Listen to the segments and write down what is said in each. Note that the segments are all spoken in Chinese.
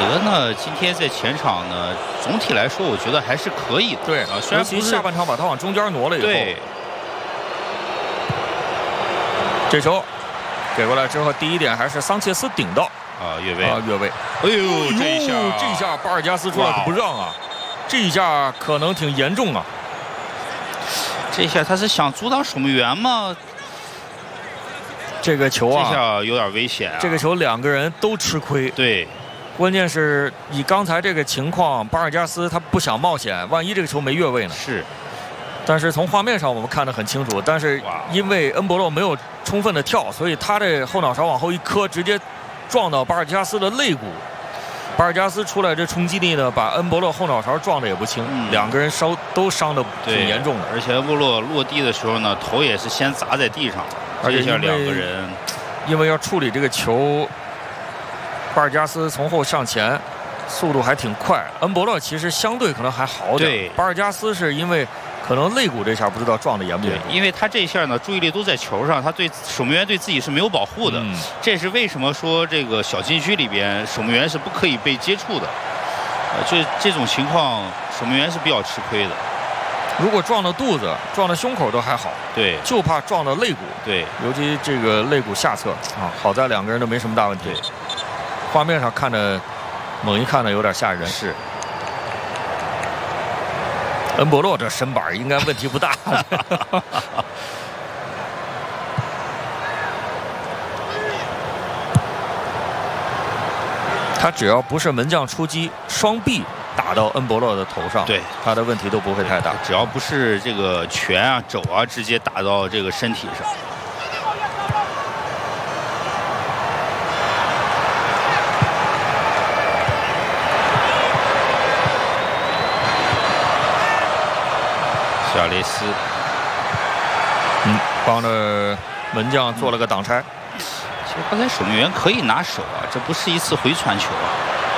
得呢，今天在前场呢，总体来说，我觉得还是可以的。 对啊，虽然不是下半场把他往中间挪了以后， 对， 这球给过来之后，第一点还是桑切斯顶到啊，越位啊，越位。 哎呦，这一下巴尔加斯出来可不让啊，这一下可能挺严重啊。 这下他是想阻挡守门员吗？ 这个球啊， 这下有点危险啊。 这个球两个人都吃亏。 对。 关键是以刚才这个情况，巴尔加斯他不想冒险，万一这个球没越位呢？ 是。 但是从画面上我们看得很清楚，但是因为恩博洛没有充分的跳，所以他的后脑勺往后一磕，直接撞到巴尔加斯的肋骨。巴尔加斯出来这冲击力呢，把恩博洛后脑勺撞得也不轻，两个人都伤得挺严重的。 而且恩博洛落地的时候呢，头也是先砸在地上， 而且这下两个人因为要处理这个球。 巴尔加斯从后向前，速度还挺快。恩博洛其实相对可能还好点。 对， 巴尔加斯是因为可能肋骨这下不知道撞得严不严重。 因为他这下呢注意力都在球上，他对守门员对自己是没有保护的。这是为什么说这个小禁区里边守门员是不可以被接触的。这种情况守门员是比较吃亏的。 如果撞到肚子、撞到胸口都还好， 对， 就怕撞到肋骨。 对， 尤其这个肋骨下侧啊，好在两个人都没什么大问题。 画面上看着，猛一看呢有点吓人。 是。 恩博洛这身板应该问题不大。他只要不是门将出击，双臂打到恩博洛的头上， 对他的问题都不会太大。 只要不是这个拳啊、肘啊直接打到这个身体上。 小雷斯， 帮着门将做了个挡拆。 其实刚才守门员可以拿手啊，这不是一次回传球啊。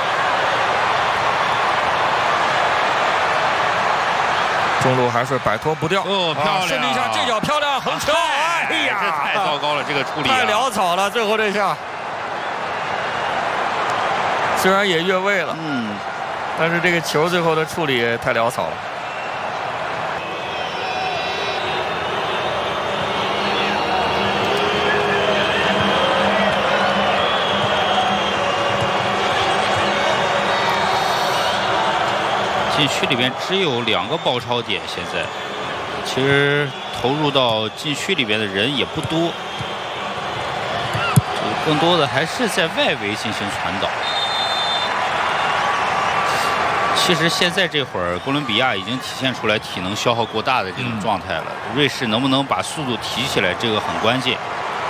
中路还是摆脱不掉。 哦，漂亮！ 顺利一下，这脚漂亮，横球！哎呀， 这太糟糕了，这个处理太潦草了，最后这下。虽然也越位了，但是这个球最后的处理也太潦草了。 禁区里边只有2个爆超点，现在其实投入到禁区里边的人也不多，更多的还是在外围进行传导。其实现在这会儿，哥伦比亚已经体现出来体能消耗过大的这种状态了。瑞士能不能把速度提起来，这个很关键。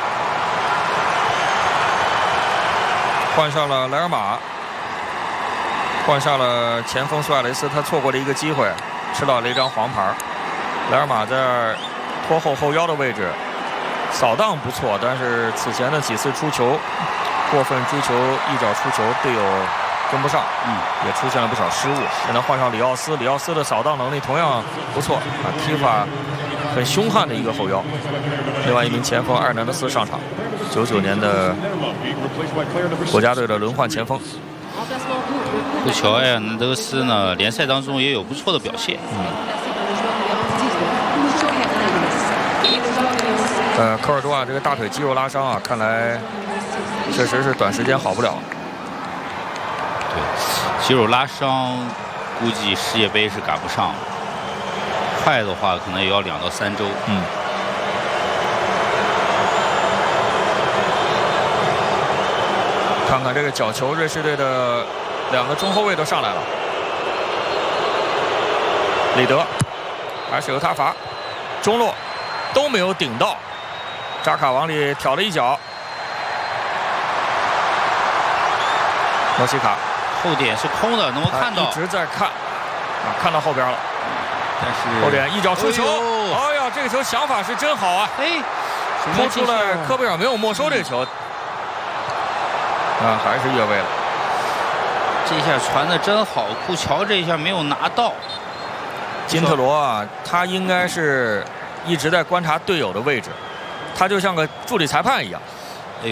换上了莱尔马。 换上了前锋苏亚雷斯，他错过了一个机会，吃到了一张黄牌。莱尔马在拖后腰的位置，扫荡不错，但是此前的几次出球，过分追求一脚出球，队友跟不上，也出现了不少失误。现在换上里奥斯，里奥斯的扫荡能力同样不错啊，踢法很凶悍的一个后腰。另外一名前锋埃尔南德斯上场，99年的国家队的轮换前锋。 布乔埃尔南德斯呢，联赛当中也有不错的表现。 科尔多瓦这个大腿肌肉拉伤啊，看来确实是短时间好不了。 对，肌肉拉伤，估计世界杯是赶不上了。快的话，可能也要2到3周。 看看这个角球，瑞士队的2个中后卫都上来了。里德还是由他罚，中路都没有顶到，扎卡往里挑了一脚。莫西卡后点是空的，能够看到， 一直在看啊，看到后边了。 但是后点一脚出球，哎呀，这个球想法是真好啊！ 哎， 扑出来，科贝尔没有没收这个球。 啊，还是越位了。 这下传的真好，库乔这一下没有拿到。 金特罗啊，他应该是一直在观察队友的位置，他就像个助理裁判一样。